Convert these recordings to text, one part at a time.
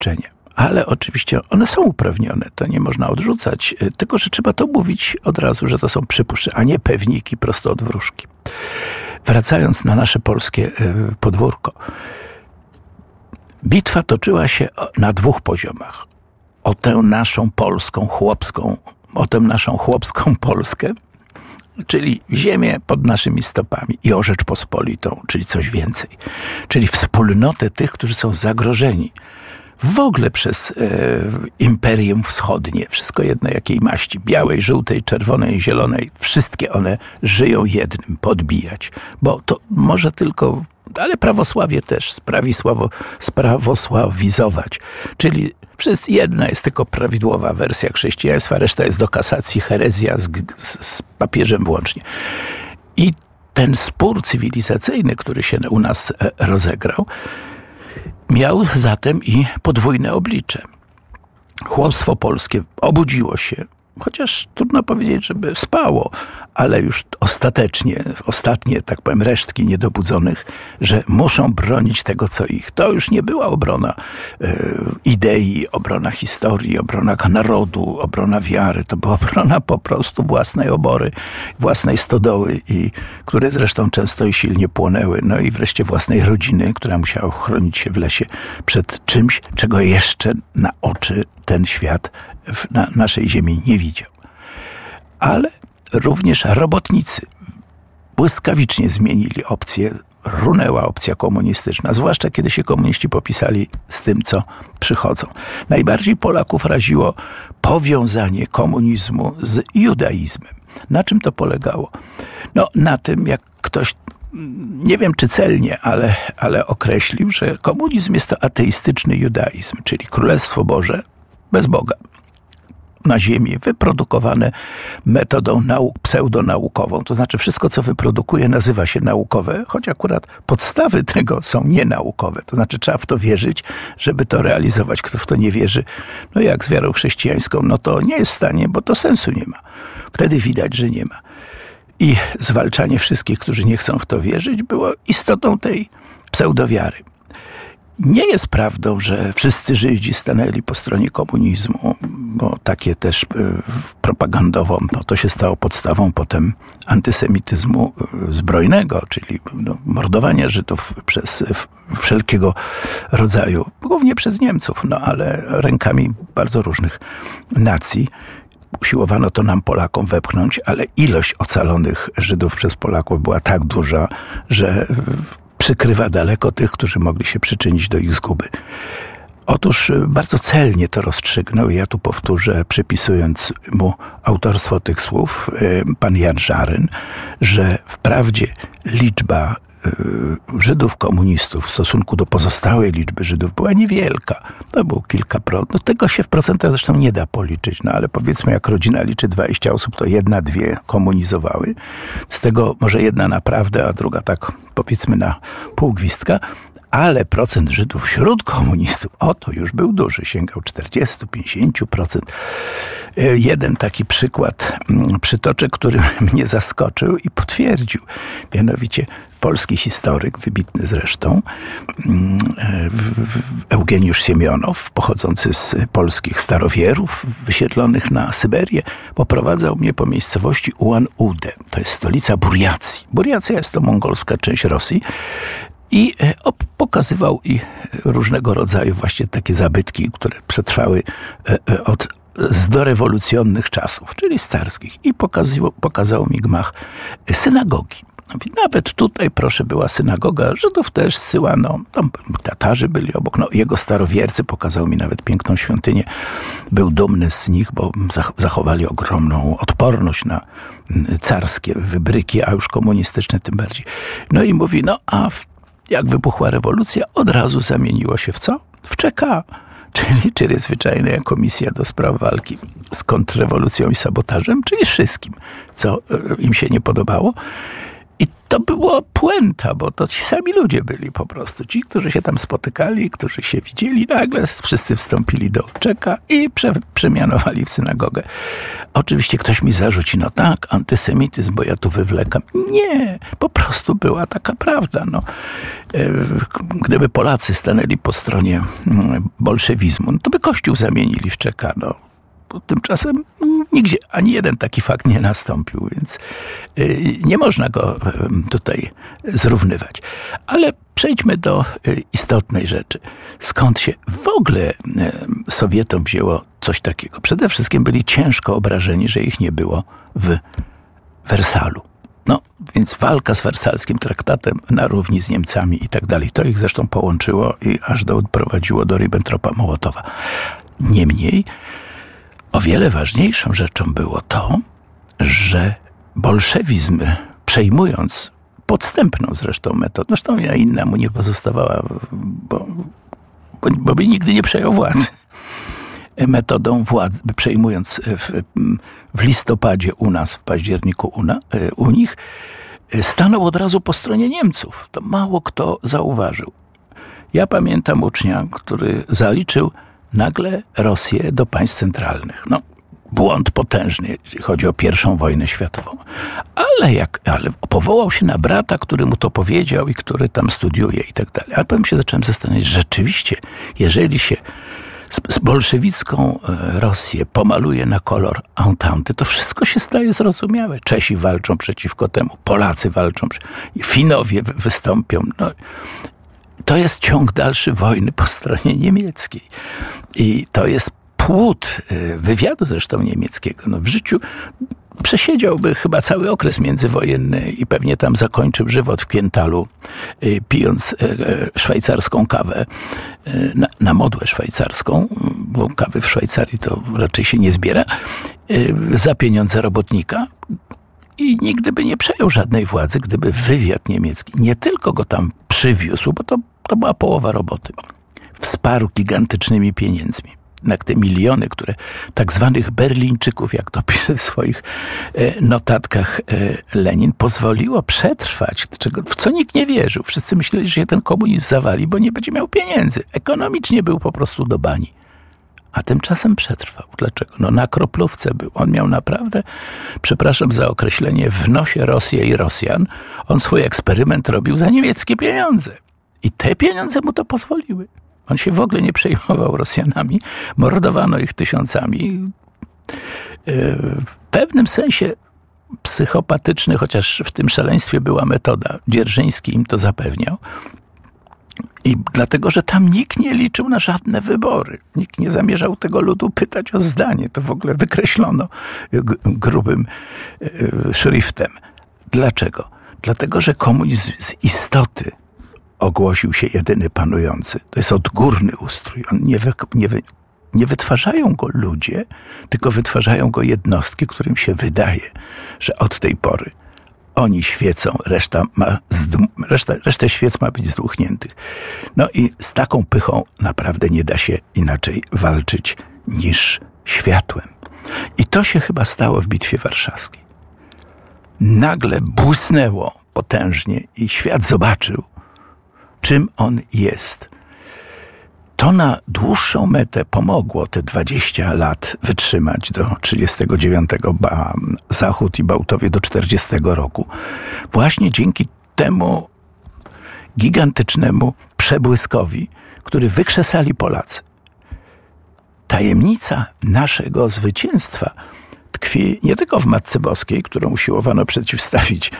doświadczenie. Ale oczywiście one są uprawnione, to nie można odrzucać, tylko że trzeba to mówić od razu, że to są przypuszczenia, a nie pewniki prosto od wróżki. Wracając na nasze polskie podwórko. Bitwa toczyła się na 2 poziomach. O tę naszą polską, chłopską Polskę, czyli ziemię pod naszymi stopami, i o Rzeczpospolitą, czyli coś więcej. Czyli wspólnotę tych, którzy są zagrożeni w ogóle przez Imperium Wschodnie. Wszystko jedno jakiej maści. Białej, żółtej, czerwonej, zielonej. Wszystkie one żyją jednym. Podbijać. Bo to może tylko, ale prawosławie też sprawosławizować. Czyli jedna jest tylko prawidłowa wersja chrześcijaństwa, reszta jest do kasacji, herezja z papieżem włącznie. I ten spór cywilizacyjny, który się u nas rozegrał, miał zatem i podwójne oblicze. Chłopstwo polskie obudziło się, chociaż trudno powiedzieć, żeby spało, ale już ostatnie, tak powiem, resztki niedobudzonych, że muszą bronić tego, co ich. To już nie była obrona idei, obrona historii, obrona narodu, obrona wiary. To była obrona po prostu własnej obory, własnej stodoły, które zresztą często i silnie płonęły. No i wreszcie własnej rodziny, która musiała chronić się w lesie przed czymś, czego jeszcze na oczy ten świat na naszej ziemi nie widział. Ale również robotnicy błyskawicznie zmienili opcję. Runęła opcja komunistyczna, zwłaszcza kiedy się komuniści popisali z tym, co przychodzą. Najbardziej Polaków raziło powiązanie komunizmu z judaizmem. Na czym to polegało? No, na tym, jak ktoś, nie wiem czy celnie, ale określił, że komunizm jest to ateistyczny judaizm, czyli Królestwo Boże bez Boga na ziemi, wyprodukowane metodą pseudonaukową. To znaczy wszystko, co wyprodukuje, nazywa się naukowe, choć akurat podstawy tego są nienaukowe. To znaczy trzeba w to wierzyć, żeby to realizować. Kto w to nie wierzy, no jak z wiarą chrześcijańską, no to nie jest w stanie, bo to sensu nie ma. Wtedy widać, że nie ma. I zwalczanie wszystkich, którzy nie chcą w to wierzyć, było istotą tej pseudowiary. Nie jest prawdą, że wszyscy Żydzi stanęli po stronie komunizmu, bo takie też propagandowo, no to się stało podstawą potem antysemityzmu zbrojnego, czyli mordowania Żydów przez wszelkiego rodzaju, głównie przez Niemców, no ale rękami bardzo różnych nacji. Usiłowano to nam, Polakom, wepchnąć, ale ilość ocalonych Żydów przez Polaków była tak duża, że przykrywa daleko tych, którzy mogli się przyczynić do ich zguby. Otóż bardzo celnie to rozstrzygnął, ja tu powtórzę, przypisując mu autorstwo tych słów, pan Jan Żaryn, że wprawdzie liczba Żydów komunistów w stosunku do pozostałej liczby Żydów była niewielka. To było kilka procent. No, tego się w procentach zresztą nie da policzyć, no ale powiedzmy, jak rodzina liczy 20 osób, to 1-2 komunizowały. Z tego może jedna naprawdę, a druga tak powiedzmy na pół gwizdka. Ale procent Żydów wśród komunistów, to już był duży, sięgał 40-50%. Jeden taki przykład przytoczę, który mnie zaskoczył i potwierdził. Mianowicie polski historyk, wybitny zresztą, Eugeniusz Siemionow, pochodzący z polskich starowierów wysiedlonych na Syberię, poprowadzał mnie po miejscowości Ulan-Ude. To jest stolica Burjacji. Burjacja jest to mongolska część Rosji. I pokazywał różnego rodzaju właśnie takie zabytki, które przetrwały z dorewolucjonnych czasów, czyli z carskich. I pokazał mi gmach synagogi. Nawet tutaj, proszę, była synagoga, Żydów też zsyłano, tam Tatarzy byli obok, jego starowiercy, pokazał mi nawet piękną świątynię. Był dumny z nich, bo zachowali ogromną odporność na carskie wybryki, a już komunistyczne tym bardziej. No i mówi, jak wybuchła rewolucja, od razu zamieniło się w co? W CK, czyli zwyczajna komisja do spraw walki z kontrrewolucją i sabotażem, czyli wszystkim, co im się nie podobało. I to było puenta, bo to ci sami ludzie byli po prostu. Ci, którzy się tam spotykali, którzy się widzieli, nagle wszyscy wstąpili do czeka i przemianowali w synagogę. Oczywiście ktoś mi zarzuci, no tak, antysemityzm, bo ja tu wywlekam. Nie, po prostu była taka prawda. No. Gdyby Polacy stanęli po stronie bolszewizmu, no to by Kościół zamienili w czeka, no. Tymczasem nigdzie ani jeden taki fakt nie nastąpił, więc nie można go tutaj zrównywać. Ale przejdźmy do istotnej rzeczy. Skąd się w ogóle Sowietom wzięło coś takiego? Przede wszystkim byli ciężko obrażeni, że ich nie było w Wersalu. No, więc walka z wersalskim traktatem na równi z Niemcami i tak dalej. To ich zresztą połączyło i aż doprowadziło do Ribbentropa-Mołotowa. Niemniej o wiele ważniejszą rzeczą było to, że bolszewizm, przejmując podstępną zresztą metodę, zresztą inna mu nie pozostawała, bo by nigdy nie przejął władzy, metodą władzy, przejmując w listopadzie u nas, w październiku u nich, stanął od razu po stronie Niemców. To mało kto zauważył. Ja pamiętam ucznia, który zaliczył nagle Rosję do państw centralnych. No, błąd potężny, jeśli chodzi o I wojnę światową. Ale powołał się na brata, który mu to powiedział i który tam studiuje i tak dalej. Ale potem się zacząłem zastanawiać, rzeczywiście, jeżeli się z bolszewicką Rosję pomaluje na kolor Entente, to wszystko się staje zrozumiałe. Czesi walczą przeciwko temu, Polacy walczą, Finowie wystąpią. No, to jest ciąg dalszy wojny po stronie niemieckiej. I to jest płód wywiadu zresztą niemieckiego. No, w życiu przesiedziałby chyba cały okres międzywojenny i pewnie tam zakończył żywot w Kientalu, pijąc szwajcarską kawę na modłę szwajcarską, bo kawy w Szwajcarii to raczej się nie zbiera, za pieniądze robotnika. I nigdy by nie przejął żadnej władzy, gdyby wywiad niemiecki nie tylko go tam przywiózł, bo to była połowa roboty. Wsparł gigantycznymi pieniędzmi. Jednak te miliony, które tak zwanych Berlińczyków, jak to pisze w swoich notatkach Lenin, pozwoliło przetrwać, w co nikt nie wierzył. Wszyscy myśleli, że się ten komunizm zawali, bo nie będzie miał pieniędzy. Ekonomicznie był po prostu do bani. A tymczasem przetrwał. Dlaczego? No na kroplówce był. On miał naprawdę, przepraszam za określenie, w nosie Rosję i Rosjan. On swój eksperyment robił za niemieckie pieniądze. I te pieniądze mu to pozwoliły. On się w ogóle nie przejmował Rosjanami. Mordowano ich tysiącami. W pewnym sensie psychopatyczny, chociaż w tym szaleństwie była metoda. Dzierżyński im to zapewniał. I dlatego, że tam nikt nie liczył na żadne wybory. Nikt nie zamierzał tego ludu pytać o zdanie. To w ogóle wykreślono grubym szriftem. Dlaczego? Dlatego, że komunizm z istoty ogłosił się jedyny panujący. To jest odgórny ustrój. On nie wytwarzają go ludzie, tylko wytwarzają go jednostki, którym się wydaje, że od tej pory oni świecą, resztę świec ma być zdmuchniętych. No i z taką pychą naprawdę nie da się inaczej walczyć niż światłem. I to się chyba stało w Bitwie Warszawskiej. Nagle błysnęło potężnie i świat zobaczył, czym on jest. To na dłuższą metę pomogło te 20 lat wytrzymać do 39, Zachód i Bałtowie do 40 roku. Właśnie dzięki temu gigantycznemu przebłyskowi, który wykrzesali Polacy. Tajemnica naszego zwycięstwa tkwi nie tylko w Matce Boskiej, którą usiłowano przeciwstawić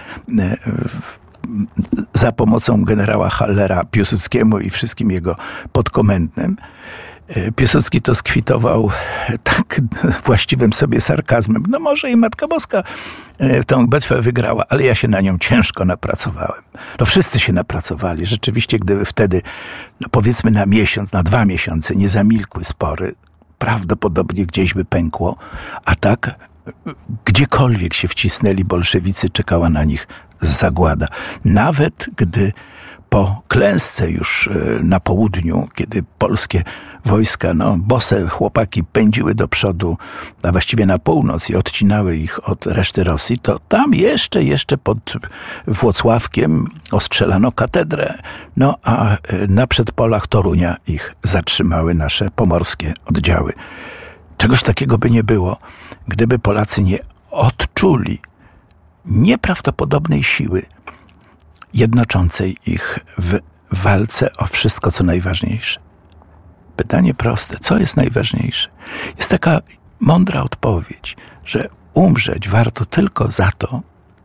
za pomocą generała Hallera Piłsudskiemu i wszystkim jego podkomendnym. Piłsudski to skwitował tak właściwym sobie sarkazmem. No może i Matka Boska tę bitwę wygrała, ale ja się na nią ciężko napracowałem. No wszyscy się napracowali. Rzeczywiście, gdyby wtedy, no powiedzmy na miesiąc, na 2 miesiące nie zamilkły spory, prawdopodobnie gdzieś by pękło, a tak gdziekolwiek się wcisnęli bolszewicy, czekała na nich zagłada. Nawet gdy po klęsce już na południu, kiedy polskie wojska, bose chłopaki pędziły do przodu, a właściwie na północ i odcinały ich od reszty Rosji, to tam jeszcze pod Włocławkiem ostrzelano katedrę. A na przedpolach Torunia ich zatrzymały nasze pomorskie oddziały. Czegoś takiego by nie było, gdyby Polacy nie odczuli nieprawdopodobnej siły jednoczącej ich w walce o wszystko, co najważniejsze. Pytanie proste, co jest najważniejsze? Jest taka mądra odpowiedź, że umrzeć warto tylko za to,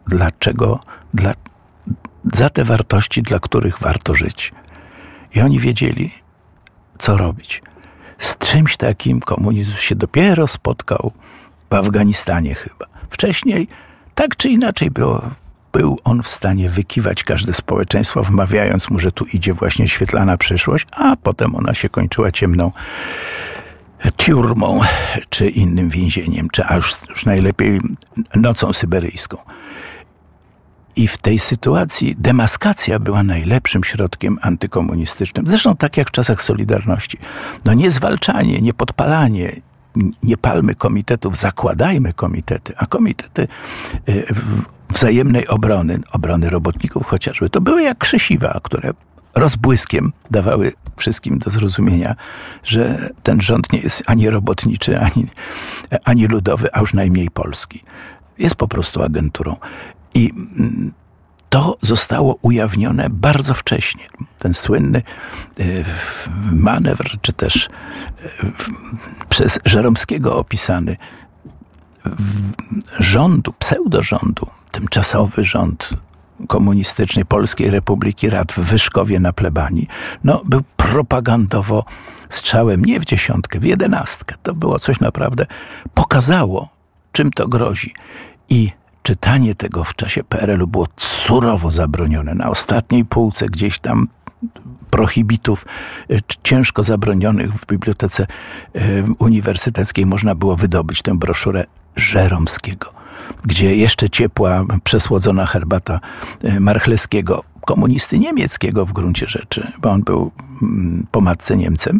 za te wartości, dla których warto żyć. I oni wiedzieli, co robić. Z czymś takim komunizm się dopiero spotkał w Afganistanie chyba. Wcześniej tak czy inaczej był on w stanie wykiwać każde społeczeństwo, wmawiając mu, że tu idzie właśnie świetlana przyszłość, a potem ona się kończyła ciemną tiurmą, czy innym więzieniem, a już najlepiej nocą syberyjską. I w tej sytuacji demaskacja była najlepszym środkiem antykomunistycznym. Zresztą tak jak w czasach Solidarności. Nie zwalczanie, nie podpalanie, nie palmy komitetów, zakładajmy komitety, a komitety wzajemnej obrony robotników chociażby, to były jak krzesiwa, które rozbłyskiem dawały wszystkim do zrozumienia, że ten rząd nie jest ani robotniczy, ani ludowy, a już najmniej polski. Jest po prostu agenturą. I to zostało ujawnione bardzo wcześnie. Ten słynny manewr, czy też przez Żeromskiego opisany rządu, pseudorządu, tymczasowy rząd komunistycznej Polskiej Republiki Rad w Wyszkowie na plebanii, był propagandowo strzałem nie w 10, w 11. To było coś naprawdę, pokazało, czym to grozi. I czytanie tego w czasie PRL-u było surowo zabronione. Na ostatniej półce gdzieś tam prohibitów ciężko zabronionych w Bibliotece Uniwersyteckiej można było wydobyć tę broszurę Żeromskiego, gdzie jeszcze ciepła, przesłodzona herbata Marchlewskiego, komunisty niemieckiego w gruncie rzeczy, bo on był po matce Niemcem,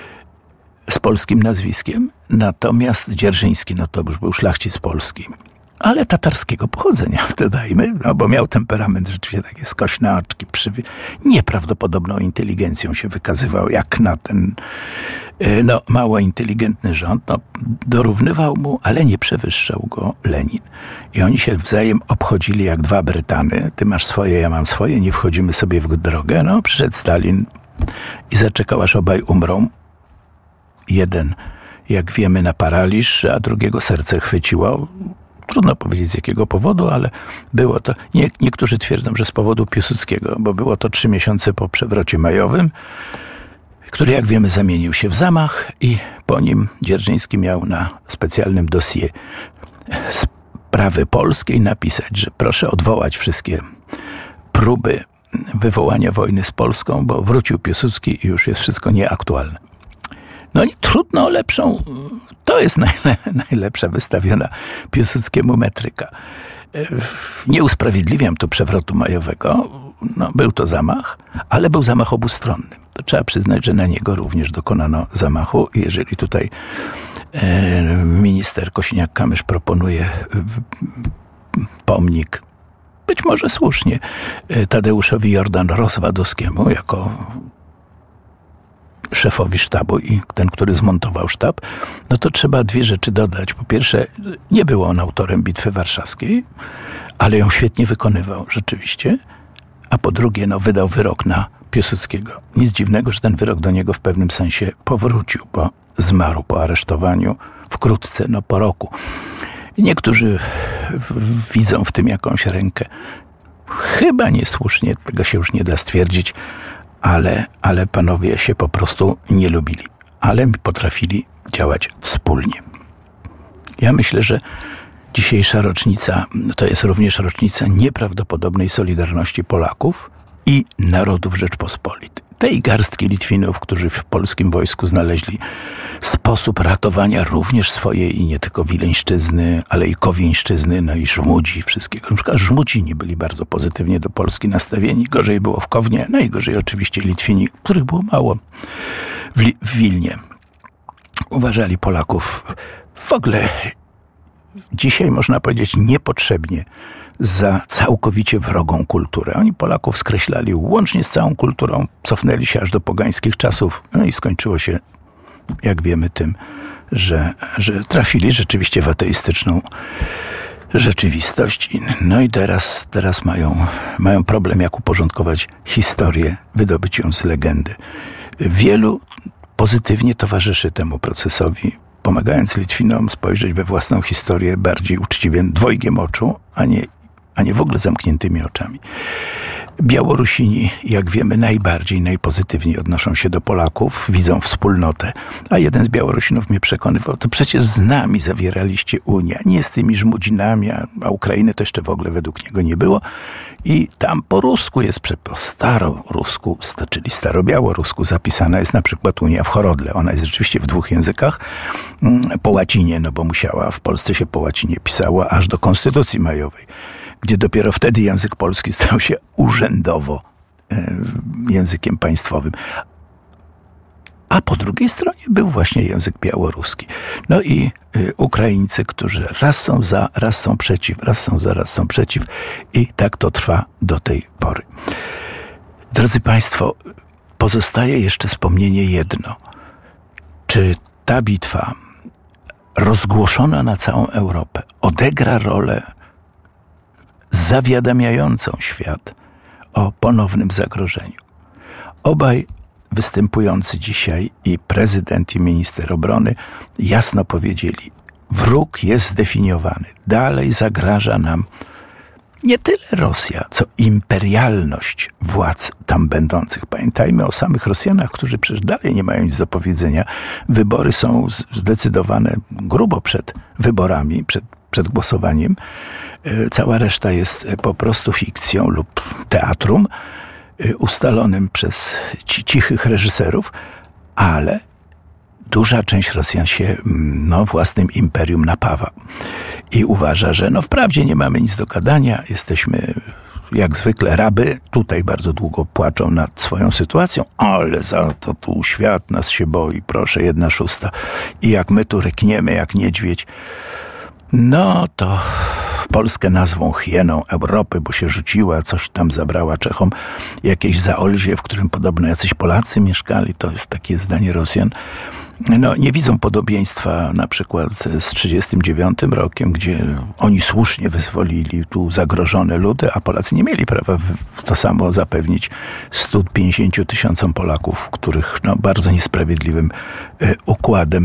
z polskim nazwiskiem, natomiast Dzierżyński, to już był szlachcic polski, ale tatarskiego pochodzenia, dodajmy, bo miał temperament rzeczywiście takie skośne oczki, nieprawdopodobną inteligencją się wykazywał, jak na ten mało inteligentny rząd, dorównywał mu, ale nie przewyższał go Lenin. I oni się wzajem obchodzili jak dwa Brytany, ty masz swoje, ja mam swoje, nie wchodzimy sobie w drogę. Przyszedł Stalin i zaczekał, aż obaj umrą. Jeden, jak wiemy, na paraliż, a drugiego serce chwyciło. Trudno powiedzieć z jakiego powodu, ale było to, niektórzy twierdzą, że z powodu Piłsudskiego, bo było to 3 miesiące po przewrocie majowym, który, jak wiemy, zamienił się w zamach i po nim Dzierżyński miał na specjalnym dossier sprawy polskiej napisać, że proszę odwołać wszystkie próby wywołania wojny z Polską, bo wrócił Piłsudski i już jest wszystko nieaktualne. I trudno o lepszą, to jest najlepsza wystawiona Piłsudskiemu metryka. Nie usprawiedliwiam tu przewrotu majowego, był to zamach, ale był zamach obustronny. To trzeba przyznać, że na niego również dokonano zamachu. Jeżeli tutaj minister Kosiniak-Kamysz proponuje pomnik, być może słusznie, Tadeuszowi Jordan-Rozwadowskiemu jako szefowi sztabu i ten, który zmontował sztab, to trzeba 2 rzeczy dodać. Po pierwsze, nie był on autorem Bitwy Warszawskiej, ale ją świetnie wykonywał rzeczywiście, a po drugie, wydał wyrok na Piłsudskiego. Nic dziwnego, że ten wyrok do niego w pewnym sensie powrócił, bo zmarł po aresztowaniu wkrótce, po roku. Niektórzy widzą w tym jakąś rękę. Chyba niesłusznie, tego się już nie da stwierdzić, ale panowie się po prostu nie lubili, ale potrafili działać wspólnie. Ja myślę, że dzisiejsza rocznica to jest również rocznica nieprawdopodobnej solidarności Polaków i narodów Rzeczpospolitej. Tej garstki Litwinów, którzy w polskim wojsku znaleźli sposób ratowania również swojej i nie tylko Wileńszczyzny, ale i Kowieńszczyzny, i Żmudzi, wszystkiego. Na przykład Żmudzini byli bardzo pozytywnie do Polski nastawieni. Gorzej było w Kownie, najgorzej oczywiście Litwini, których było mało w Wilnie. Uważali Polaków w ogóle dzisiaj można powiedzieć niepotrzebnie za całkowicie wrogą kulturę. Oni Polaków skreślali łącznie z całą kulturą, cofnęli się aż do pogańskich czasów, no i skończyło się, jak wiemy, tym, że trafili rzeczywiście w ateistyczną rzeczywistość. No i teraz mają problem, jak uporządkować historię, wydobyć ją z legendy. Wielu pozytywnie towarzyszy temu procesowi, pomagając Litwinom spojrzeć we własną historię bardziej uczciwie, dwojgiem oczu, a nie w ogóle zamkniętymi oczami. Białorusini, jak wiemy, najpozytywniej odnoszą się do Polaków, widzą wspólnotę, a jeden z Białorusinów mnie przekonywał, to przecież z nami zawieraliście Unię, nie z tymi żmudzinami, a Ukrainy to jeszcze w ogóle według niego nie było. I tam po rusku jest, po starorusku, czyli starobiałorusku zapisana jest na przykład Unia w Horodle. Ona jest rzeczywiście w 2 językach, po łacinie, no bo musiała, w Polsce się po łacinie pisała aż do Konstytucji Majowej, gdzie dopiero wtedy język polski stał się urzędowo językiem państwowym. A po drugiej stronie był właśnie język białoruski. No i Ukraińcy, którzy raz są za, raz są przeciw, raz są za, raz są przeciw. I tak to trwa do tej pory. Drodzy Państwo, pozostaje jeszcze wspomnienie jedno. Czy ta bitwa rozgłoszona na całą Europę odegra rolę zawiadamiającą świat o ponownym zagrożeniu? Obaj występujący dzisiaj i prezydent, i minister obrony jasno powiedzieli, wróg jest zdefiniowany. Dalej zagraża nam nie tyle Rosja, co imperialność władz tam będących. Pamiętajmy o samych Rosjanach, którzy przecież dalej nie mają nic do powiedzenia. Wybory są zdecydowane grubo przed wyborami, przed głosowaniem. Cała reszta jest po prostu fikcją lub teatrum ustalonym przez cichych reżyserów, ale duża część Rosjan się własnym imperium napawa i uważa, że wprawdzie nie mamy nic do gadania, jesteśmy jak zwykle raby, tutaj bardzo długo płaczą nad swoją sytuacją, ale za to tu świat nas się boi, proszę, 1/6. I jak my tu rykniemy jak niedźwiedź, no to Polskę nazwą hieną Europy, bo się rzuciła, coś tam zabrała Czechom, jakieś Zaolzie, w którym podobno jacyś Polacy mieszkali, to jest takie zdanie Rosjan. No, nie widzą podobieństwa na przykład z 1939 rokiem, gdzie oni słusznie wyzwolili tu zagrożone ludy, a Polacy nie mieli prawa to samo zapewnić 150 000 Polaków, których bardzo niesprawiedliwym układem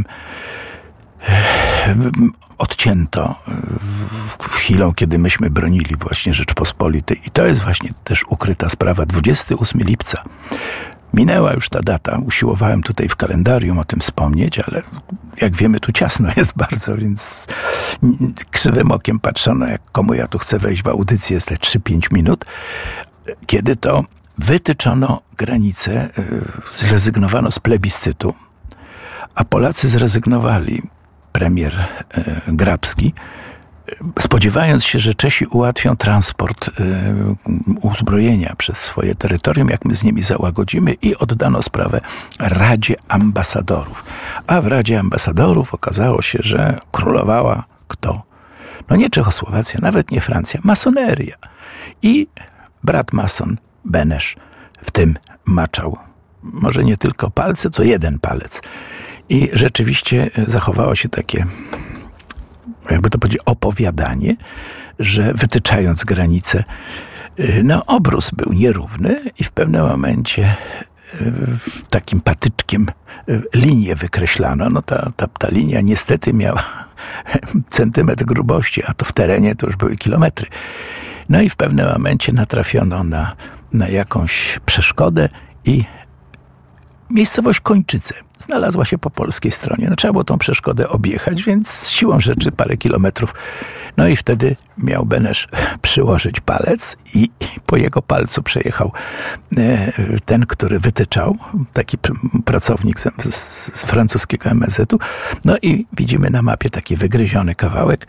odcięto chwilą, kiedy myśmy bronili właśnie Rzeczpospolitej. I to jest właśnie też ukryta sprawa. 28 lipca. Minęła już ta data. Usiłowałem tutaj w kalendarium o tym wspomnieć, ale jak wiemy, tu ciasno jest bardzo, więc krzywym okiem patrzono, jak komu ja tu chcę wejść w audycję, jest te 3-5 minut, kiedy to wytyczono granice, zrezygnowano z plebiscytu, a Polacy zrezygnowali, premier Grabski, spodziewając się, że Czesi ułatwią transport uzbrojenia przez swoje terytorium, jak my z nimi załagodzimy, i oddano sprawę Radzie Ambasadorów. A w Radzie Ambasadorów okazało się, że królowała kto? No nie Czechosłowacja, nawet nie Francja, masoneria. I brat mason Benesz w tym maczał. Może nie tylko palce, co jeden palec. I rzeczywiście zachowało się takie, jakby to powiedzieć, opowiadanie, że wytyczając granice, obrus był nierówny i w pewnym momencie takim patyczkiem linię wykreślano. Ta linia niestety miała centymetr grubości, a to w terenie to już były kilometry. No i w pewnym momencie natrafiono na jakąś przeszkodę i miejscowość Kończyce znalazła się po polskiej stronie. Trzeba było tą przeszkodę objechać, więc siłą rzeczy parę kilometrów. No i wtedy miał Benesz przyłożyć palec i po jego palcu przejechał ten, który wytyczał, taki pracownik z francuskiego MSZ-u. No i widzimy na mapie taki wygryziony kawałek.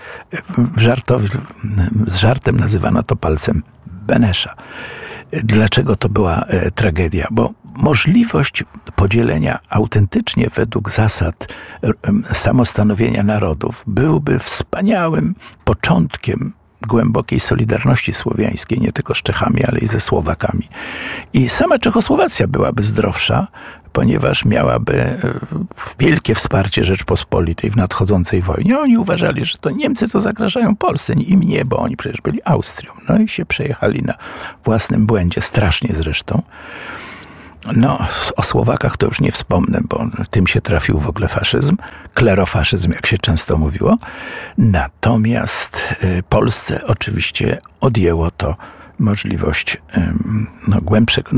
Z żartem nazywano to palcem Benesza. Dlaczego to była tragedia? Bo możliwość podzielenia autentycznie według zasad samostanowienia narodów byłby wspaniałym początkiem głębokiej solidarności słowiańskiej, nie tylko z Czechami, ale i ze Słowakami. I sama Czechosłowacja byłaby zdrowsza, ponieważ miałaby wielkie wsparcie Rzeczpospolitej w nadchodzącej wojnie. Oni uważali, że to Niemcy to zagrażają Polsce, im nie, bo oni przecież byli Austrią. No i się przejechali na własnym błędzie, strasznie zresztą. No, o Słowakach to już nie wspomnę, bo tym się trafił w ogóle faszyzm, klerofaszyzm, jak się często mówiło. Natomiast Polsce oczywiście odjęło to możliwość głębszego,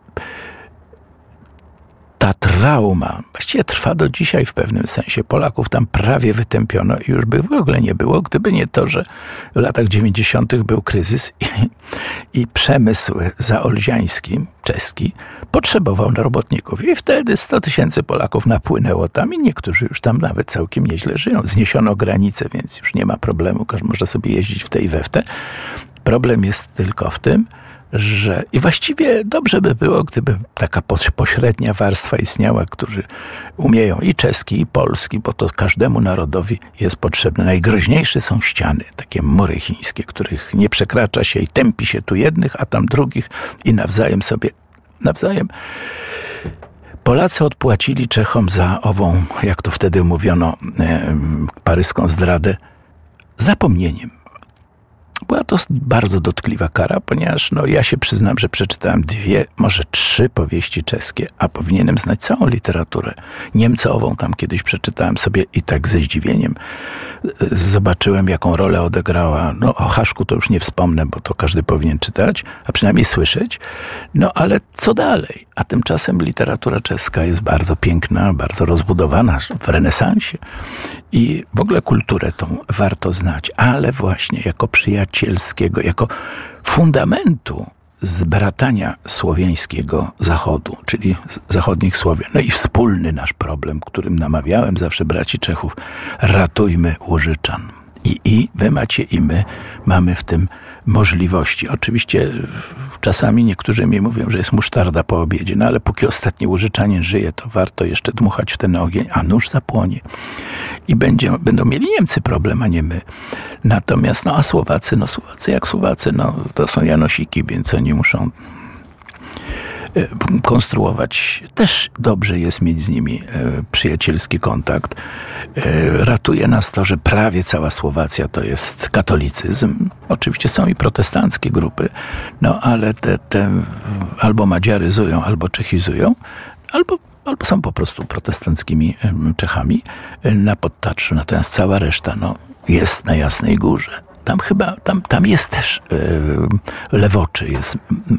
ta trauma właściwie trwa do dzisiaj w pewnym sensie. Polaków tam prawie wytępiono i już by w ogóle nie było, gdyby nie to, że w latach 90. był kryzys i przemysł zaolziański, czeski, potrzebował robotników. I wtedy 100 000 Polaków napłynęło tam i niektórzy już tam nawet całkiem nieźle żyją. Zniesiono granice, więc już nie ma problemu. Każdy może sobie jeździć w tej i we w te. Problem jest tylko w tym, że i właściwie dobrze by było, gdyby taka pośrednia warstwa istniała, którzy umieją i czeski, i polski, bo to każdemu narodowi jest potrzebne. Najgroźniejsze są ściany, takie mury chińskie, których nie przekracza się i tępi się tu jednych, a tam drugich i nawzajem. Polacy odpłacili Czechom za ową, jak to wtedy mówiono, paryską zdradę, zapomnieniem. Była to bardzo dotkliwa kara, ponieważ ja się przyznam, że przeczytałem 2, może 3 powieści czeskie, a powinienem znać całą literaturę. Niemcową tam kiedyś przeczytałem sobie i tak ze zdziwieniem zobaczyłem, jaką rolę odegrała. O Haszku to już nie wspomnę, bo to każdy powinien czytać, a przynajmniej słyszeć. Ale co dalej? A tymczasem literatura czeska jest bardzo piękna, bardzo rozbudowana w renesansie i w ogóle kulturę tą warto znać, ale właśnie jako przyjacielskiego, jako fundamentu zbratania słowiańskiego Zachodu, czyli zachodnich Słowian. I wspólny nasz problem, którym namawiałem zawsze braci Czechów, ratujmy Łużyczan. I wy macie, i my mamy w tym możliwości. Oczywiście czasami niektórzy mi mówią, że jest musztarda po obiedzie, ale póki ostatni Łużyczanin żyje, to warto jeszcze dmuchać w ten ogień, a nóż zapłonie. I będą mieli Niemcy problem, a nie my. Natomiast, a Słowacy jak Słowacy, to są Janosiki, więc oni muszą konstruować. Też dobrze jest mieć z nimi przyjacielski kontakt. Ratuje nas to, że prawie cała Słowacja to jest katolicyzm. Oczywiście są i protestanckie grupy, ale te albo madziaryzują, albo czechizują, albo są po prostu protestanckimi Czechami na podtatrzu. Natomiast cała reszta jest na Jasnej Górze. Tam jest też Lewoczy, jest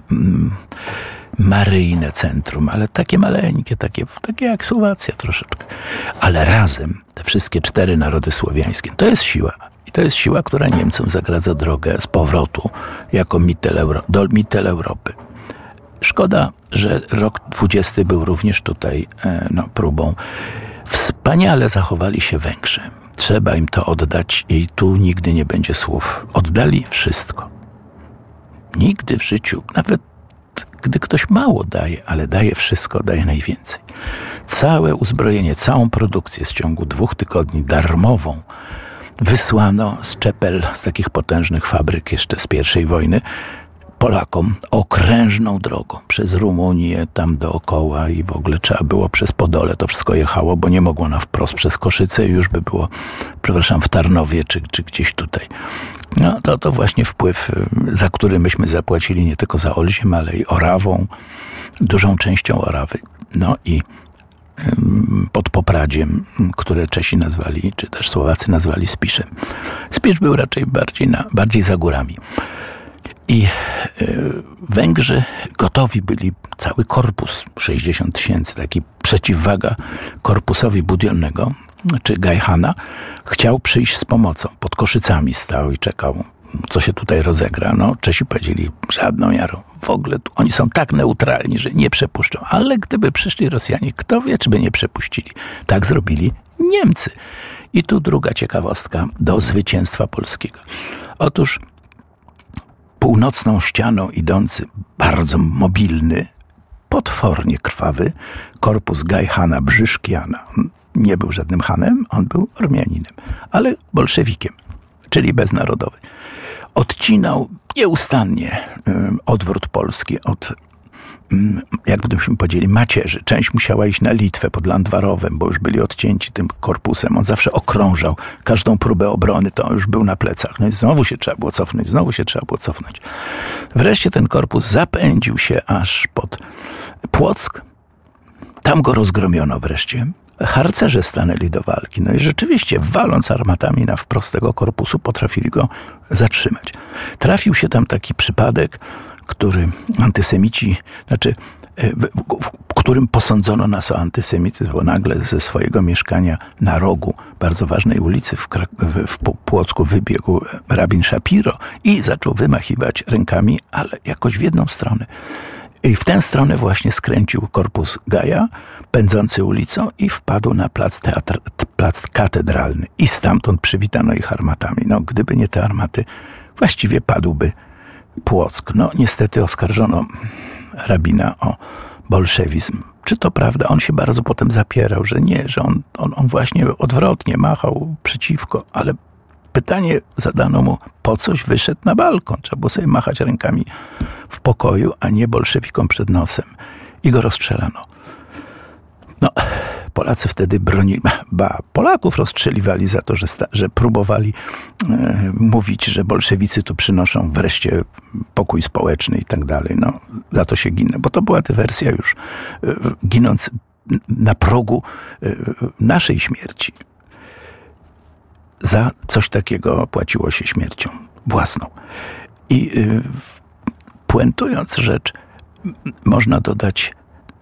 maryjne centrum, ale takie maleńkie, takie jak Słowacja troszeczkę. Ale razem te wszystkie 4 narody słowiańskie, to jest siła. I to jest siła, która Niemcom zagradza drogę z powrotu jako Mittel Europy. Szkoda, że rok 20 był również tutaj próbą. Wspaniale zachowali się Węgrzy. Trzeba im to oddać i tu nigdy nie będzie słów. Oddali wszystko. Nigdy w życiu, nawet gdy ktoś mało daje, ale daje wszystko, daje najwięcej. Całe uzbrojenie, całą produkcję z ciągu 2 tygodni darmową wysłano z Czepel, z takich potężnych fabryk jeszcze z I wojny, Polakom okrężną drogą przez Rumunię, tam dookoła i w ogóle trzeba było przez Podole, to wszystko jechało, bo nie mogło na wprost przez Koszyce i już by było, w Tarnowie czy gdzieś tutaj. To właśnie wpływ, za który myśmy zapłacili nie tylko za Olziem, ale i Orawą, dużą częścią Orawy. I pod Popradziem, które Czesi nazwali, czy też Słowacy nazwali Spiszem. Spisz był raczej bardziej za górami. I Węgrzy gotowi byli, cały korpus, 60 000, taki przeciwwaga korpusowi Budionnego, czy Gajhana, chciał przyjść z pomocą. Pod Koszycami stał i czekał, co się tutaj rozegra. Czesi powiedzieli, żadną miarą. W ogóle oni są tak neutralni, że nie przepuszczą. Ale gdyby przyszli Rosjanie, kto wie, czy by nie przepuścili. Tak zrobili Niemcy. I tu druga ciekawostka do zwycięstwa polskiego. Otóż północną ścianą idący, bardzo mobilny potwornie krwawy korpus Gaj-Hana Brzyszkiana. On nie był żadnym Hanem, on był Ormianinem, ale bolszewikiem, czyli beznarodowy. Odcinał nieustannie odwrót Polski od, jakbyśmy powiedzieli, macierzy. Część musiała iść na Litwę pod Landwarowem, bo już byli odcięci tym korpusem. On zawsze okrążał każdą próbę obrony, to on już był na plecach. No i znowu się trzeba było cofnąć, Wreszcie ten korpus zapędził się aż pod Płock. Tam go rozgromiono wreszcie. Harcerze stanęli do walki. No i rzeczywiście, waląc armatami na wprost tego korpusu, potrafili go zatrzymać. Trafił się tam taki przypadek, który antysemici, w którym posądzono nas o antysemityzm, bo nagle ze swojego mieszkania na rogu bardzo ważnej ulicy w Płocku wybiegł rabin Szapiro i zaczął wymachiwać rękami, ale jakoś w jedną stronę. I w tę stronę właśnie skręcił korpus Gaja, pędzący ulicą, i wpadł na plac katedralny. I stamtąd przywitano ich armatami. No, gdyby nie te armaty, właściwie padłby Płock. No, niestety oskarżono rabina o bolszewizm. Czy to prawda? On się bardzo potem zapierał, że nie, że on właśnie odwrotnie machał przeciwko, ale pytanie zadano mu, po coś wyszedł na balkon. Trzeba było sobie machać rękami w pokoju, a nie bolszewikom przed nosem. I go rozstrzelano. No, Polacy wtedy bronili, Polaków rozstrzeliwali za to, że próbowali mówić, że bolszewicy tu przynoszą wreszcie pokój społeczny i tak dalej. No, za to się ginę, bo to była dywersja już ginąc na progu naszej śmierci. Za coś takiego płaciło się śmiercią własną. I puentując rzecz, można dodać,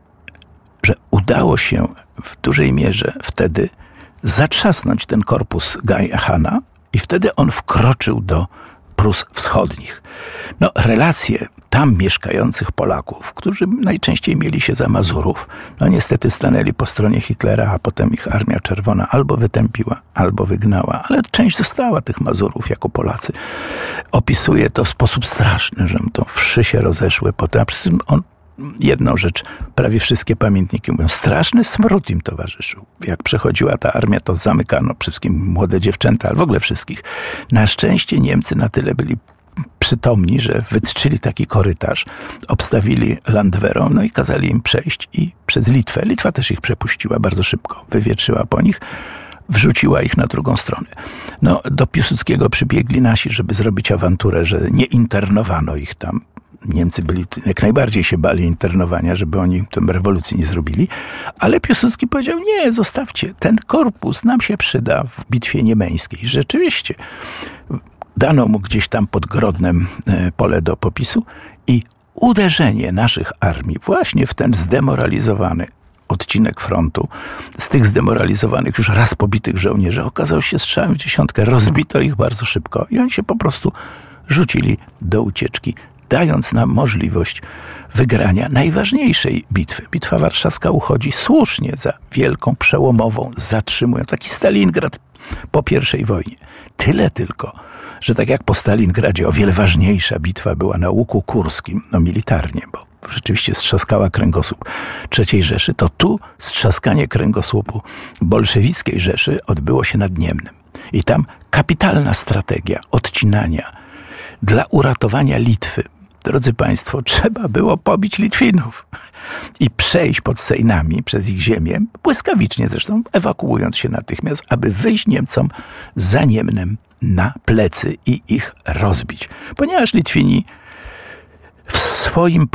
że udało się w dużej mierze wtedy zatrzasnąć ten korpus Gaj-Hana i wtedy on wkroczył do Prus Wschodnich. No, relacje tam mieszkających Polaków, którzy najczęściej mieli się za Mazurów, no niestety stanęli po stronie Hitlera, a potem ich Armia Czerwona albo wytępiła, albo wygnała, ale część została tych Mazurów jako Polacy. Opisuje to w sposób straszny, że to wszy się rozeszły potem, a przy tym on jedną rzecz, prawie wszystkie pamiętniki mówią, straszny smród im towarzyszył. Jak przechodziła ta armia, to zamykano wszystkim młode dziewczęta, ale w ogóle wszystkich. Na szczęście Niemcy na tyle byli przytomni, że wytczyli taki korytarz, obstawili Landwehrą, no i kazali im przejść i przez Litwę. Litwa też ich przepuściła bardzo szybko, wywietrzyła po nich, wrzuciła ich na drugą stronę. No, do Piłsudskiego przybiegli nasi, żeby zrobić awanturę, że nie internowano ich tam. Niemcy byli, jak najbardziej się bali internowania, żeby oni tę rewolucji nie zrobili, ale Piłsudski powiedział, nie, zostawcie, ten korpus nam się przyda w bitwie niemeńskiej. Rzeczywiście dano mu gdzieś tam pod Grodnem pole do popisu i uderzenie naszych armii właśnie w ten zdemoralizowany odcinek frontu, z tych zdemoralizowanych, już raz pobitych żołnierzy, okazał się strzałem w dziesiątkę, rozbito ich bardzo szybko i oni się po prostu rzucili do ucieczki, dając nam możliwość wygrania najważniejszej bitwy. Bitwa Warszawska uchodzi słusznie za wielką, przełomową, zatrzymując taki Stalingrad po I wojnie. Tyle tylko, że tak jak po Stalingradzie o wiele ważniejsza bitwa była na Łuku Kurskim, no militarnie, bo rzeczywiście strzaskała kręgosłup III Rzeszy, to tu strzaskanie kręgosłupu bolszewickiej Rzeszy odbyło się nad Niemnem. I tam kapitalna strategia odcinania dla uratowania Litwy. Drodzy Państwo, trzeba było pobić Litwinów i przejść pod Sejnami przez ich ziemię, błyskawicznie zresztą, ewakuując się natychmiast, aby wyjść Niemcom za Niemnem na plecy i ich rozbić. Ponieważ Litwini w swoim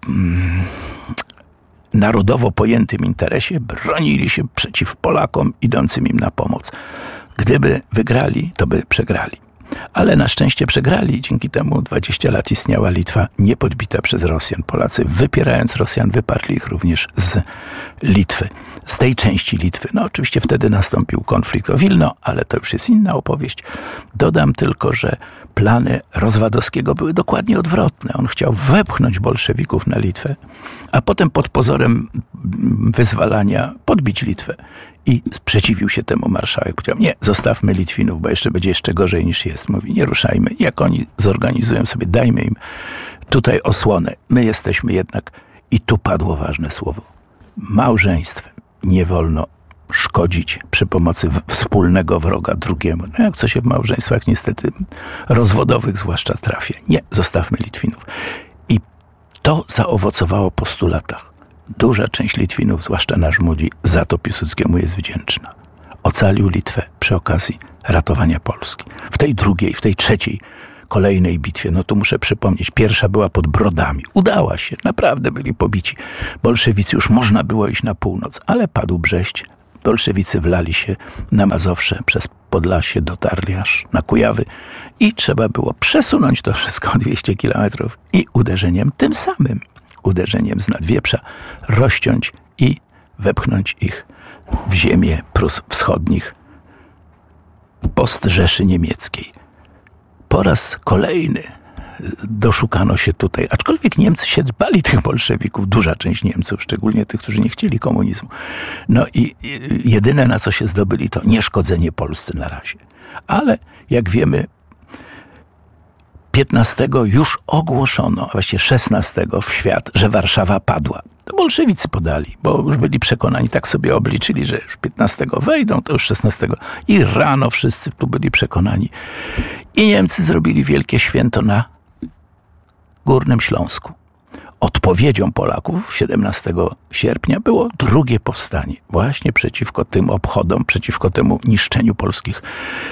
narodowo pojętym interesie bronili się przeciw Polakom idącym im na pomoc. Gdyby wygrali, to by przegrali. Ale na szczęście przegrali. Dzięki temu 20 lat istniała Litwa niepodbita przez Rosjan. Polacy, wypierając Rosjan, wyparli ich również z Litwy. Z tej części Litwy. No oczywiście wtedy nastąpił konflikt o Wilno, ale to już jest inna opowieść. Dodam tylko, że plany Rozwadowskiego były dokładnie odwrotne. On chciał wepchnąć bolszewików na Litwę, a potem pod pozorem wyzwalania podbić Litwę. I sprzeciwił się temu marszałek. Powiedział, nie, zostawmy Litwinów, bo będzie jeszcze gorzej niż jest. Mówi, nie ruszajmy. Jak oni zorganizują sobie, dajmy im tutaj osłonę. My jesteśmy jednak I tu padło ważne słowo. Małżeństwem nie wolno szkodzić przy pomocy wspólnego wroga drugiemu. No jak co się w małżeństwach niestety rozwodowych zwłaszcza trafia. Nie, zostawmy Litwinów. I to zaowocowało po 100 latach. Duża część Litwinów, zwłaszcza na Żmudzi, za to Piłsudskiemu jest wdzięczna. Ocalił Litwę przy okazji ratowania Polski. W tej drugiej, w tej trzeciej, kolejnej bitwie, no tu muszę przypomnieć, pierwsza była pod Brodami. Udała się, naprawdę byli pobici. Bolszewicy, już można było iść na północ, ale padł Brześć. Bolszewicy wlali się na Mazowsze, przez Podlasie dotarli aż na Kujawy i trzeba było przesunąć to wszystko o 200 kilometrów i uderzeniem, tym samym uderzeniem z Nadwieprza, rozciąć i wepchnąć ich w ziemię Prus Wschodnich, post Rzeszy Niemieckiej. Po raz kolejny doszukano się tutaj, aczkolwiek Niemcy się bali tych bolszewików, duża część Niemców, szczególnie tych, którzy nie chcieli komunizmu. No i jedyne, na co się zdobyli, to nieszkodzenie Polsce na razie. Ale jak wiemy, 15 już ogłoszono, a właściwie 16 w świat, że Warszawa padła. To bolszewicy podali, bo już byli przekonani, tak sobie obliczyli, że już 15 wejdą, to już 16. I rano wszyscy tu byli przekonani. I Niemcy zrobili wielkie święto na Górnym Śląsku. Odpowiedzią Polaków 17 sierpnia było drugie powstanie. Właśnie przeciwko tym obchodom, przeciwko temu niszczeniu polskich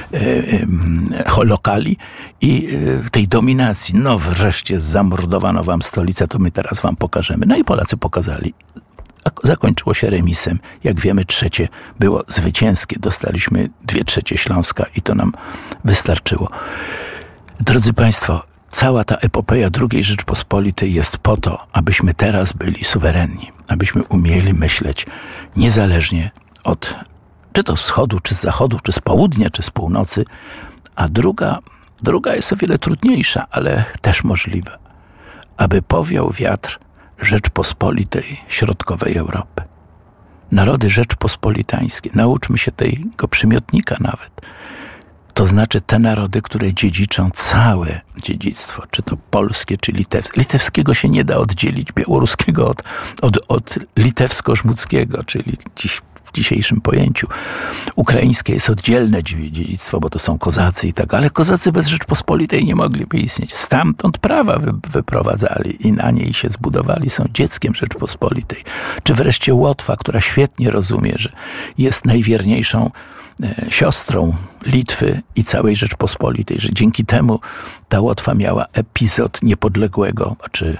lokali i tej dominacji. No wreszcie zamordowano wam stolicę, to my teraz wam pokażemy. No i Polacy pokazali. Zakończyło się remisem. Jak wiemy, trzecie było zwycięskie. Dostaliśmy 2/3 Śląska i to nam wystarczyło. Drodzy Państwo, cała ta epopeja II Rzeczpospolitej jest po to, abyśmy teraz byli suwerenni, abyśmy umieli myśleć niezależnie od czy to z wschodu, czy z zachodu, czy z południa, czy z północy, a druga jest o wiele trudniejsza, ale też możliwa, aby powiał wiatr Rzeczpospolitej środkowej Europy. Narody rzeczpospolitańskie, nauczmy się tego przymiotnika nawet. To znaczy te narody, które dziedziczą całe dziedzictwo, czy to polskie, czy litewskie. Litewskiego się nie da oddzielić, białoruskiego od litewsko-żmudzkiego, czyli w dzisiejszym pojęciu. Ukraińskie jest oddzielne dziedzictwo, bo to są kozacy i tak, ale kozacy bez Rzeczpospolitej nie mogliby istnieć. Stamtąd prawa wyprowadzali i na niej się zbudowali, są dzieckiem Rzeczpospolitej. Czy wreszcie Łotwa, która świetnie rozumie, że jest najwierniejszą siostrą Litwy i całej Rzeczpospolitej, że dzięki temu ta Łotwa miała epizod niepodległego, czy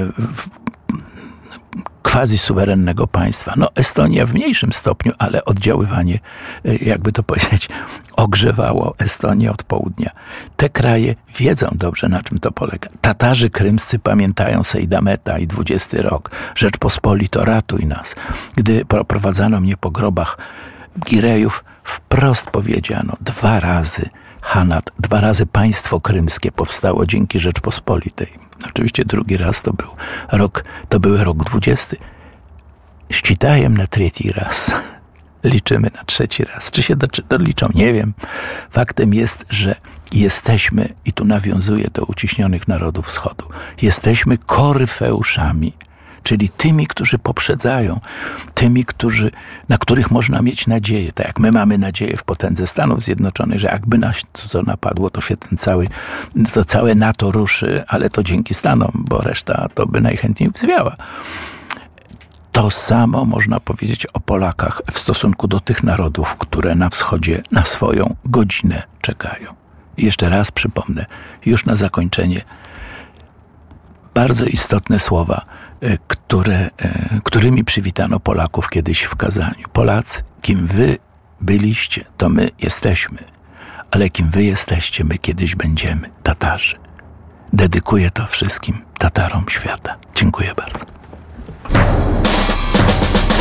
quasi-suwerennego państwa. No Estonia w mniejszym stopniu, ale oddziaływanie, jakby to powiedzieć, ogrzewało Estonię od południa. Te kraje wiedzą dobrze, na czym to polega. Tatarzy krymscy pamiętają Sejdameta i 20 rok. Rzeczpospolito, ratuj nas. Gdy prowadzano mnie po grobach Girejów, wprost powiedziano 2 razy Hanat, 2 razy państwo krymskie powstało dzięki Rzeczpospolitej. Oczywiście drugi raz to był rok 20. Ścitajem na 3. raz. Liczymy na 3. raz. Czy się doliczą? Nie wiem. Faktem jest, że jesteśmy, i tu nawiązuję do uciśnionych narodów wschodu, jesteśmy koryfeuszami, czyli tymi, którzy poprzedzają, tymi, na których można mieć nadzieję. Tak jak my mamy nadzieję w potędze Stanów Zjednoczonych, że jakby nas co napadło, to się to całe NATO ruszy, ale to dzięki Stanom, bo reszta to by najchętniej zwiała. To samo można powiedzieć o Polakach w stosunku do tych narodów, które na wschodzie na swoją godzinę czekają. I jeszcze raz przypomnę, już na zakończenie, bardzo istotne słowa, którymi przywitano Polaków kiedyś w Kazaniu. Polacy, kim wy byliście, to my jesteśmy, ale kim wy jesteście, my kiedyś będziemy, Tatarzy. Dedykuję to wszystkim Tatarom świata. Dziękuję bardzo.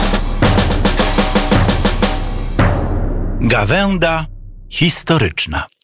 Gawęda historyczna.